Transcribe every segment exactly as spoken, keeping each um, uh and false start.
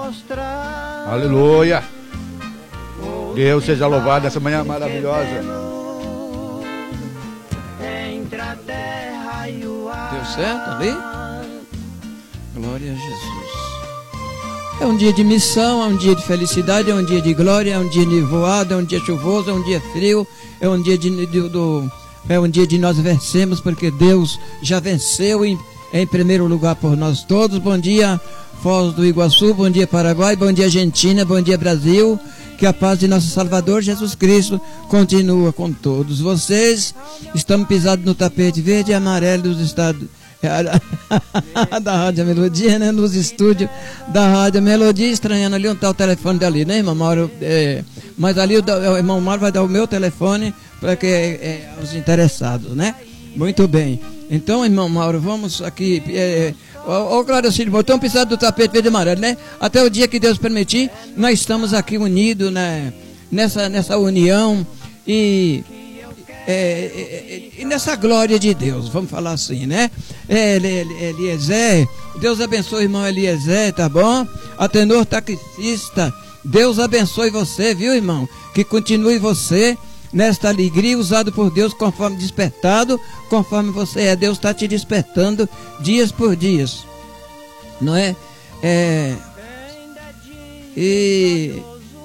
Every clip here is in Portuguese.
Aleluia. Deus seja louvado nessa manhã maravilhosa. Deu certo ali? Glória a Jesus. É um dia de missão, é um dia de felicidade, é um dia de glória, é um dia de voada, é um dia chuvoso, é um dia frio, é um dia de, de, do, é um dia de nós vencermos, porque Deus já venceu em, em primeiro lugar por nós todos. Bom dia, Foz do Iguaçu, bom dia, Paraguai, bom dia, Argentina, bom dia, Brasil. Que a paz de nosso Salvador Jesus Cristo continua com todos vocês. Estamos pisados no tapete verde e amarelo dos estados da Rádio Melodia, né? Nos estúdios da Rádio Melodia, estranhando ali onde está o telefone dali, né, irmão Mauro? É, mas ali o, o irmão Mauro vai dar o meu telefone para que é, os interessados, né? Muito bem. Então, irmão Mauro, vamos aqui. É, Ô, ô Glória Silva, estamos precisando do tapete verde e amarelo, né? Até o dia que Deus permitir, nós estamos aqui unidos, né? nessa, nessa união e, é, é, e nessa glória de Deus, vamos falar assim, né? É, Eliezer, Deus abençoe o irmão Eliezer, tá bom? Atenor taxista, Deus abençoe você, viu, irmão? Que continue você nesta alegria, usado por Deus conforme despertado, conforme você é. Deus está te despertando dias por dias, não é? é e,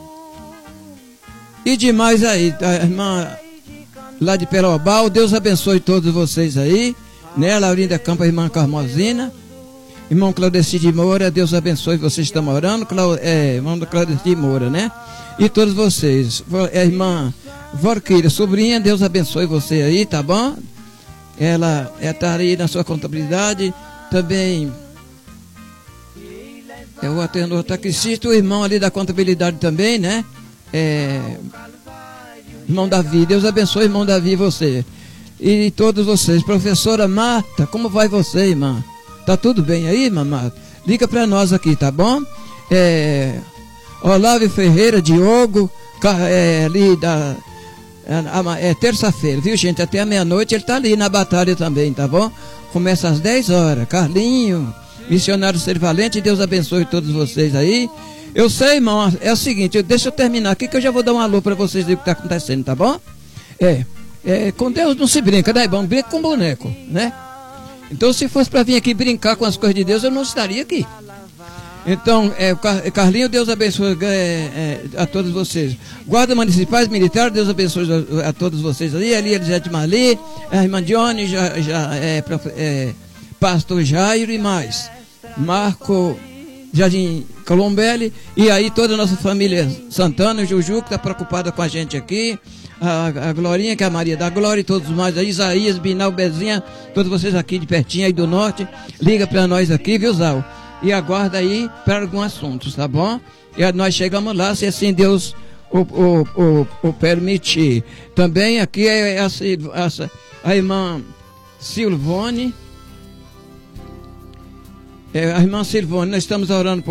e demais aí, a irmã lá de Perobal, Deus abençoe todos vocês aí, né? Laurinda Campos, irmã Carmosina, irmão Claudeci de Moura, Deus abençoe vocês que estão orando, Clau, é, irmão Claudeci de Moura, né? E todos vocês, a irmã Vorqueira, sobrinha, Deus abençoe você aí, tá bom? Ela está aí na sua contabilidade. Também é o Atenor taxista, o irmão ali da contabilidade também, né? É, irmão Davi, Deus abençoe, irmão Davi, você. E todos vocês. Professora Marta, como vai você, irmã? Tá tudo bem aí, irmã Marta? Liga para nós aqui, tá bom? É, Olavo Ferreira, Diogo, é, ali da... É, é terça-feira, viu, gente? Até a meia-noite ele tá ali na batalha também, tá bom? Começa às dez horas. Carlinho, missionário ser valente, Deus abençoe todos vocês aí. Eu sei, irmão, é o seguinte, deixa eu terminar aqui que eu já vou dar um alô para vocês ver o que tá acontecendo, tá bom? É, é, com Deus não se brinca, né, irmão? Brinca com boneco, né? Então, se fosse para vir aqui brincar com as coisas de Deus, eu não estaria aqui. Então, é, Carlinho, Deus abençoe é, é, a todos vocês. Guarda municipais, militares, Deus abençoe a, a todos vocês ali. Ali, Elisete Marli, a irmã Dione, já, já, é, é, Pastor Jairo e mais. Marco Jardim Colombelli. E aí, toda a nossa família Santana, Juju, que está preocupada com a gente aqui. A, a Glorinha, que é a Maria da Glória, e todos mais aí. Isaías, Binal, Bezinha, todos vocês aqui de pertinho aí do norte. Liga para nós aqui, viu, Zal? E aguarda aí para alguns assuntos, tá bom? E nós chegamos lá, se assim Deus o, o, o, o permitir. Também aqui é essa, essa, a irmã Silvone, é, a irmã Silvone, nós estamos orando por